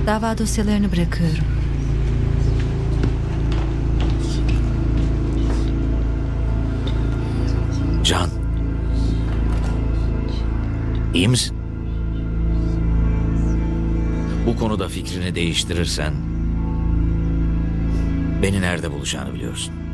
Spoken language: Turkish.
Dava dosyalarını bırakıyorum. Can. İyi misin? Bu konuda fikrini değiştirirsen beni nerede bulacağını biliyorsun.